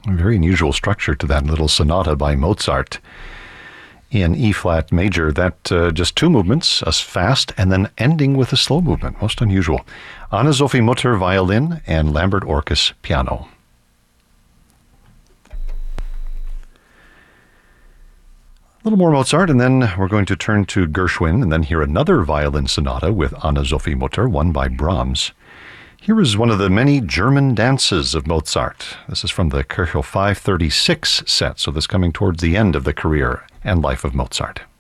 A very unusual structure to that little sonata by Mozart in E-flat major. That just two movements, a fast and then ending with a slow movement. Most unusual. Anne-Sophie Mutter, violin, and Lambert Orkes, piano. A little more Mozart, and then we're going to turn to Gershwin and then hear another violin sonata with Anne-Sophie Mutter, one by Brahms. Here is one of the many German dances of Mozart. This is from the Köchel 536 set, so this coming towards the end of the career and life of Mozart.